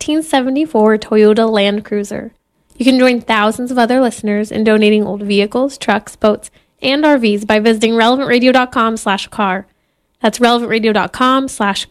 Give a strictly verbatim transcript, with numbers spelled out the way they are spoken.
nineteen seventy-four Toyota Land Cruiser. You can join thousands of other listeners in donating old vehicles, trucks, boats, and R Vs by visiting relevant radio dot com slash car. That's relevant radio dot com slash